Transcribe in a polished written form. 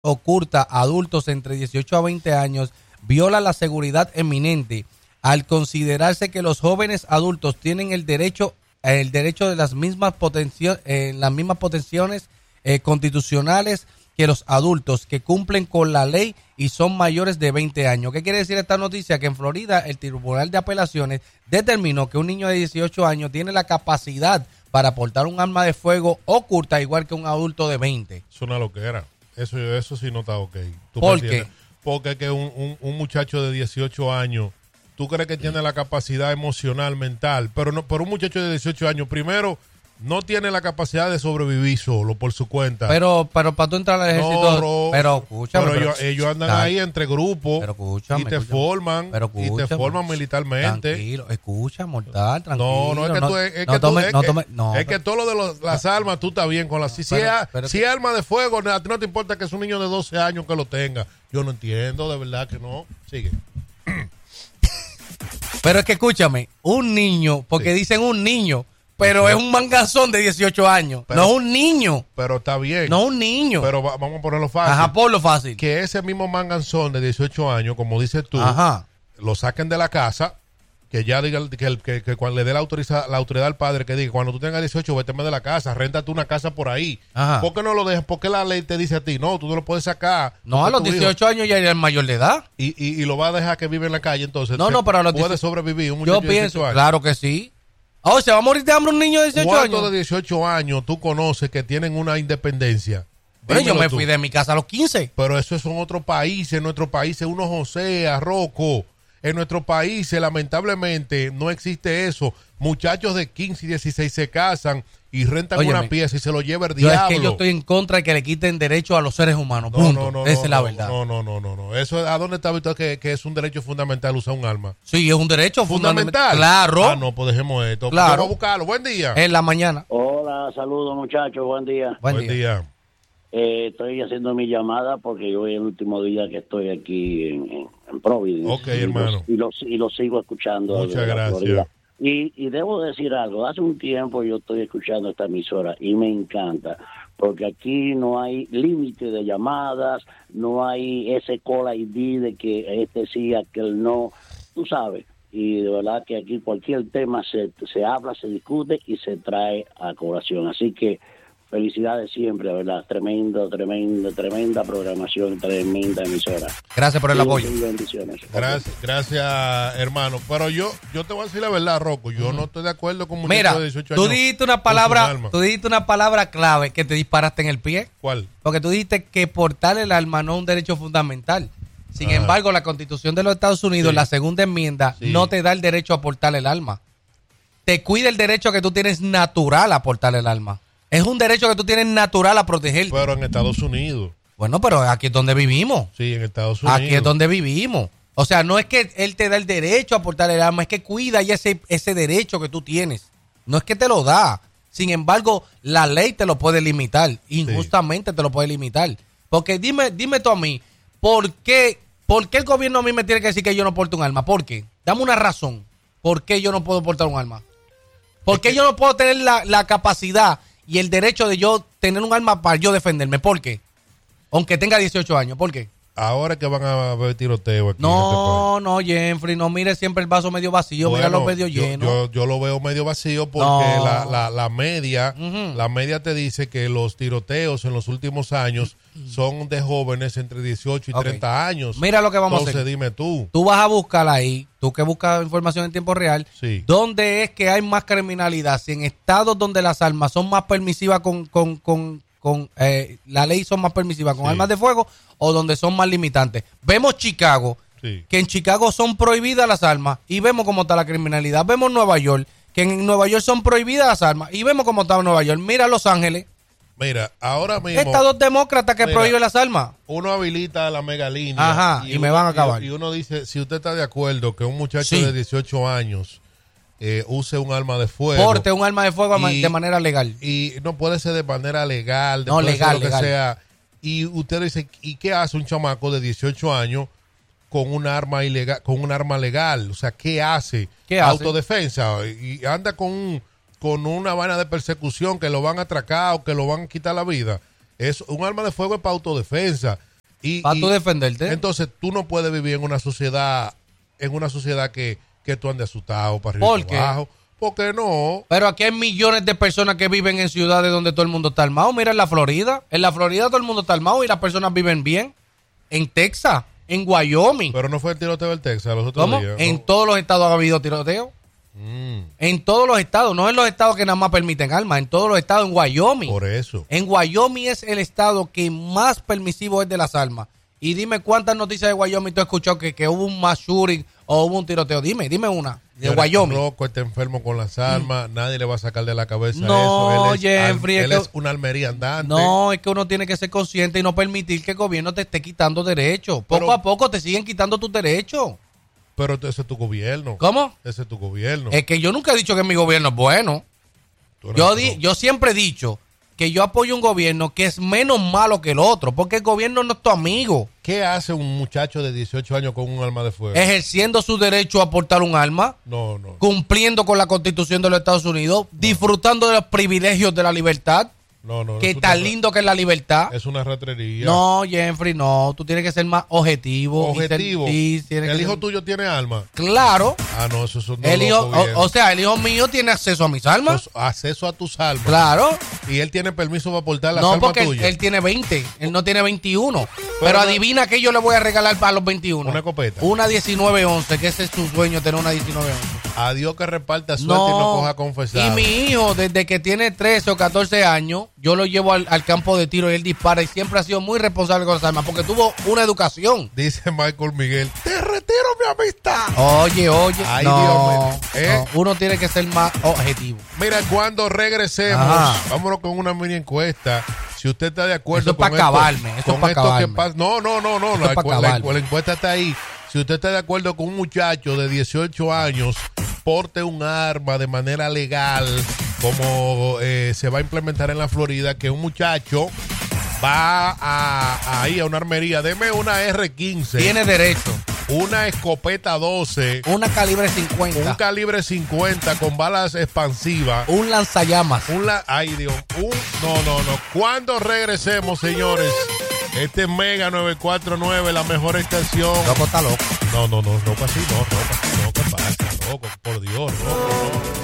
oculta a adultos entre 18 a 20 años viola la seguridad eminente al considerarse que los jóvenes adultos tienen el derecho de las mismas potencias constitucionales que los adultos que cumplen con la ley y son mayores de 20 años. ¿Qué quiere decir esta noticia? Que en Florida el Tribunal de Apelaciones determinó que un niño de 18 años tiene la capacidad para portar un arma de fuego oculta igual que un adulto de 20. Es una loquera. Eso sí no está ok. ¿Por qué? Porque que un muchacho de 18 años, tú crees que tiene la capacidad emocional, mental, pero un muchacho de 18 años, primero, no tiene la capacidad de sobrevivir solo por su cuenta. Pero para tú entrar al ejército, no, pero escúchame. Pero ellos andan ahí entre grupos y te forman militarmente. Tranquilo, escucha, mortal, tranquilo. Es que todo lo de las armas, tú estás bien con las. Si es arma de fuego, a ti no te importa que es un niño de 12 años que lo tenga. Yo no entiendo, de verdad que no. Sigue. Pero es que escúchame, un niño, porque dicen un niño, pero es un manganzón de 18 años. No es un niño. Pero está bien. No es un niño. Pero vamos a ponerlo fácil. Ajá, ponlo fácil. Que ese mismo manganzón de 18 años, como dices tú, lo saquen de la casa, que ya diga que cuando le dé la autoridad al padre, que diga, cuando tú tengas 18, véteme de la casa, réntate una casa por ahí. Ajá. ¿Por qué no lo dejas? ¿Por qué la ley te dice a ti? No, tú no lo puedes sacar. No, a los 18 años ya es mayor de edad. Y lo va a dejar que vive en la calle, entonces. No, pero a los puede sobrevivir un muchacho de 18 años. Claro que sí. ¿Se va a morir de hambre un niño de 18 años? ¿Cuántos de 18 años tú conoces que tienen una independencia? Pero yo me fui de mi casa a los 15. Pero eso son otros países. En nuestros países, uno José, Rocco. En nuestros países, lamentablemente, no existe eso. Muchachos de 15 y 16 se casan y rentan una pieza y se lo lleva el diablo. Es que yo estoy en contra de que le quiten derechos a los seres humanos. Punto. Esa es la verdad. No. Eso, ¿a dónde está visto que es un derecho fundamental usar un arma? Sí, es un derecho fundamental. Claro. No, pues dejemos esto. Claro. Vamos a buscarlo. Buen día. En la mañana. Hola, saludos muchachos. Buen día. Buen día. Estoy haciendo mi llamada porque hoy es el último día que estoy aquí en Providence. Ok, hermano. Y lo sigo escuchando. Muchas gracias. Y debo decir algo. Hace un tiempo yo estoy escuchando esta emisora y me encanta porque aquí no hay límite de llamadas, no hay ese call ID de que este sí, aquel no. Tú sabes. Y de verdad que aquí cualquier tema se habla, se discute y se trae a colación. Así que felicidades siempre, de verdad. Tremenda programación, tremenda emisora. Gracias por el apoyo. Bendiciones. Gracias, hermano. Pero yo te voy a decir la verdad, Rocco. Yo no estoy de acuerdo con muchachos de 18 años. Tú dijiste una palabra clave que te disparaste en el pie. ¿Cuál? Porque tú dijiste que portar el arma no es un derecho fundamental. Sin embargo, la Constitución de los Estados Unidos, la segunda enmienda, no te da el derecho a portar el arma. Te cuida el derecho que tú tienes natural a portar el arma. Es un derecho que tú tienes natural a protegerte. Pero en Estados Unidos. Bueno, pero aquí es donde vivimos. Sí, en Estados Unidos. Aquí es donde vivimos. O sea, no es que él te da el derecho a portar el arma, es que cuida ya ese derecho que tú tienes. No es que te lo da. Sin embargo, la ley te lo puede limitar. Injustamente te lo puede limitar. Porque dime tú a mí, ¿por qué el gobierno a mí me tiene que decir que yo no porto un arma? ¿Por qué? Dame una razón. ¿Por qué yo no puedo portar un arma? ¿Por qué yo no puedo tener la capacidad y el derecho de yo tener un arma para yo defenderme? ¿Por qué? Aunque tenga 18 años, ¿por qué? Ahora que van a haber tiroteo aquí. No, Jeffrey, no mire siempre el vaso medio vacío, míralo medio lleno. Yo lo veo medio vacío porque la media te dice que los tiroteos en los últimos años son de jóvenes entre 18 y 30 años. Mira lo que vamos a hacer. Entonces dime tú. Tú vas a buscar ahí, tú que buscas información en tiempo real, ¿dónde es que hay más criminalidad? Si en estados donde las armas son más permisivas la ley son más permisivas con armas de fuego o donde son más limitantes. Vemos Chicago, que en Chicago son prohibidas las armas y vemos cómo está la criminalidad. Vemos Nueva York, que en Nueva York son prohibidas las armas y vemos cómo está Nueva York. Mira Los Ángeles. Mira, ahora mismo estados demócratas que prohíben las armas. Uno habilita la megalínea y me van a acabar. Y uno dice, si usted está de acuerdo que un muchacho de 18 años use un arma de fuego. Porte un arma de fuego de manera legal. Y no puede ser de manera legal. Legal. Que sea. Y usted dice, ¿y qué hace un chamaco de 18 años con un arma ilegal, con un arma legal? O sea, ¿qué hace? Autodefensa. Y anda con una vaina de persecución que lo van a atracar o que lo van a quitar la vida. Es un arma de fuego es para autodefensa. Para tú defenderte. Entonces, tú no puedes vivir en una sociedad que tú andes asustado para arriba y para abajo. ¿Por qué no? Pero aquí hay millones de personas que viven en ciudades donde todo el mundo está armado. Mira en la Florida. En la Florida todo el mundo está armado y las personas viven bien. En Texas, en Wyoming. Pero no fue el tiroteo del Texas los otros días. En todos los estados ha habido tiroteo. En todos los estados, no en los estados que nada más permiten armas, en todos los estados, en Wyoming. Por eso. En Wyoming es el estado que más permisivo es de las armas. Y dime cuántas noticias de Wyoming tú has escuchado que hubo un mass shooting o hubo un tiroteo. Dime una de Wyoming. Loco, está enfermo con las armas, nadie le va a sacar de la cabeza no, eso. Él es una almería andante. No, es que uno tiene que ser consciente y no permitir que el gobierno te esté quitando derechos. Poco a poco te siguen quitando tus derechos. Pero ese es tu gobierno. ¿Cómo? Ese es tu gobierno. Es que yo nunca he dicho que mi gobierno es bueno. Yo siempre he dicho que yo apoyo un gobierno que es menos malo que el otro, porque el gobierno no es tu amigo. ¿Qué hace un muchacho de 18 años con un arma de fuego? Ejerciendo su derecho a portar un arma. No. Cumpliendo con la Constitución de los Estados Unidos. Disfrutando de los privilegios de la libertad. No. Que tan lindo que es la libertad. Es una ratrería. No, Jeffrey, no. Tú tienes que ser más objetivo. Objetivo. ¿El hijo tuyo tiene armas? Claro. No, eso son el hijo, o sea, el hijo mío tiene acceso a mis armas. Acceso a tus armas. Claro. Y él tiene permiso para portar las armas tuyas. No, porque él tiene 20. Él no tiene 21. Pero adivina que yo le voy a regalar para los 21. Una escopeta. Una 1911, que ese es su sueño, tener una 1911. A Dios que reparta suerte y no coja confesar. Y mi hijo, desde que tiene 13 o 14 años, yo lo llevo al campo de tiro y él dispara y siempre ha sido muy responsable con las armas porque tuvo una educación. Dice Michael Miguel, te retiro mi amistad. Oye. Ay, no, Dios mío. No, uno tiene que ser más objetivo. Mira, cuando regresemos, vámonos con una mini encuesta. Si usted está de acuerdo eso con esto. Eso es para acabarme. Que pasa. No. La encuesta está ahí. Si usted está de acuerdo con un muchacho de 18 años, porte un arma de manera legal, como se va a implementar en la Florida, que un muchacho va ahí a una armería, deme una R15. Tiene derecho. Una escopeta 12. Una calibre 50. Un calibre 50 con balas expansivas. Un lanzallamas. Ay, Dios. No. Cuando regresemos, señores, este es Mega 949, la mejor estación. Loco está loco. No, ropa así no. ¿Qué pasa, loco? Por Dios, loco.